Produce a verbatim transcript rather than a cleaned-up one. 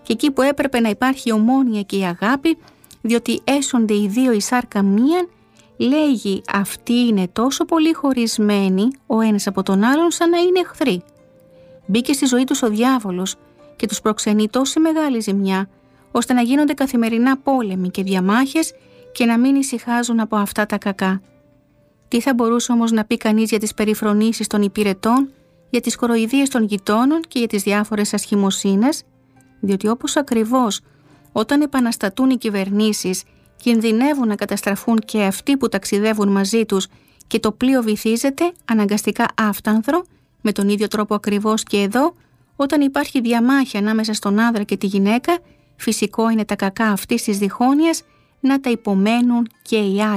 και εκεί που έπρεπε να υπάρχει η ομόνοια και η αγάπη, διότι έσονται οι δύο η σάρκα μίαν, λέγει αυτοί είναι τόσο πολύ χωρισμένοι ο ένας από τον άλλον σαν να είναι εχθροί. Μπήκε στη ζωή τους ο διάβολος και τους προξενεί τόση μεγάλη ζημιά, ώστε να γίνονται καθημερινά πόλεμοι και διαμάχες και να μην ησυχάζουν από αυτά τα κακά. Τι θα μπορούσε όμως να πει κανείς για τις περιφρονήσεις των υπηρετών, για τις κοροϊδίες των γειτόνων και για τις διάφορες ασχημοσύνες, διότι όπως ακριβώς όταν επαναστατούν οι κυβερνήσεις, κινδυνεύουν να καταστραφούν και αυτοί που ταξιδεύουν μαζί τους και το πλοίο βυθίζεται αναγκαστικά άφτανθρο, με τον ίδιο τρόπο ακριβώς και εδώ, όταν υπάρχει διαμάχη ανάμεσα στον άνδρα και τη γυναίκα, φυσικό είναι τα κακά αυτής της διχόνοιας να τα υπομένουν και οι άλλοι.